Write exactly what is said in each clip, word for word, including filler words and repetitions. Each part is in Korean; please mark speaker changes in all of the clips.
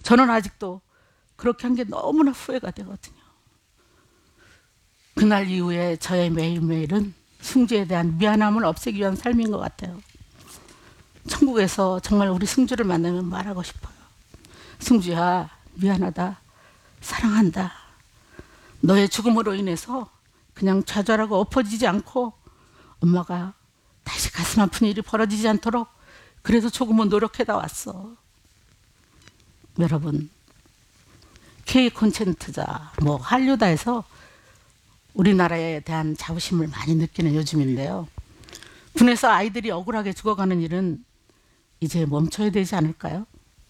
Speaker 1: 저는 아직도 그렇게 한 게 너무나 후회가 되거든요. 그날 이후에 저의 매일매일은 승주에 대한 미안함을 없애기 위한 삶인 것 같아요. 천국에서 정말 우리 승주를 만나면 말하고 싶어요. 승주야, 미안하다. 사랑한다. 너의 죽음으로 인해서 그냥 좌절하고 엎어지지 않고 엄마가 다시 가슴 아픈 일이 벌어지지 않도록 그래도 조금은 노력해다 왔어. 여러분, K 콘텐츠자, 뭐 한류다에서 우리나라에 대한 자부심을 많이 느끼는 요즘인데요. 군에서 아이들이 억울하게 죽어가는 일은 이제 멈춰야 되지 않을까요?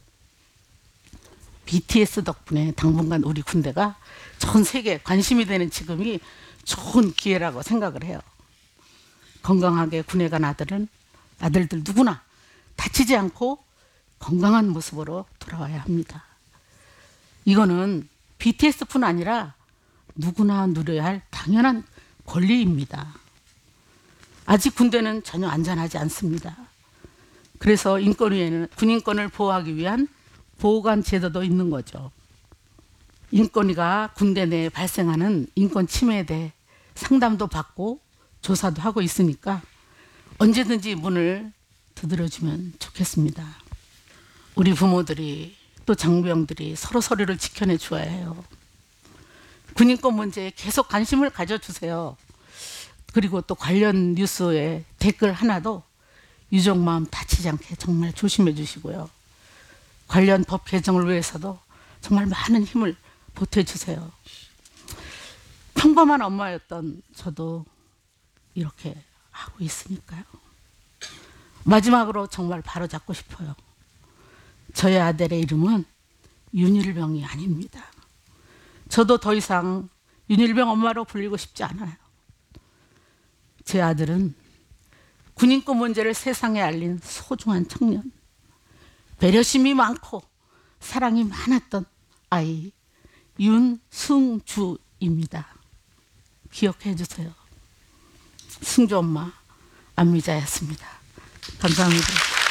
Speaker 1: 비티에스 덕분에 당분간 우리 군대가 전 세계에 관심이 되는 지금이 좋은 기회라고 생각을 해요. 건강하게 군에 간 아들은 아들들 누구나 다치지 않고 건강한 모습으로 돌아와야 합니다. 이거는 비티에스뿐 아니라 누구나 누려야 할 당연한 권리입니다. 아직 군대는 전혀 안전하지 않습니다. 그래서 인권위에는 군인권을 보호하기 위한 보호관 제도도 있는 거죠. 인권위가 군대 내에 발생하는 인권 침해에 대해 상담도 받고 조사도 하고 있으니까 언제든지 문을 두드려주면 좋겠습니다. 우리 부모들이 또 장병들이 서로 서로를 지켜내 주어야 해요. 군인권 문제에 계속 관심을 가져주세요. 그리고 또 관련 뉴스에 댓글 하나도 유족 마음 다치지 않게 정말 조심해 주시고요. 관련 법 개정을 위해서도 정말 많은 힘을 보태주세요. 평범한 엄마였던 저도 이렇게 하고 있으니까요. 마지막으로 정말 바로잡고 싶어요. 저의 아들의 이름은 윤일병이 아닙니다. 저도 더 이상 윤일병 엄마로 불리고 싶지 않아요. 제 아들은 군인권 문제를 세상에 알린 소중한 청년, 배려심이 많고 사랑이 많았던 아이 윤승주입니다. 기억해 주세요. 승주 엄마 안미자였습니다. 감사합니다.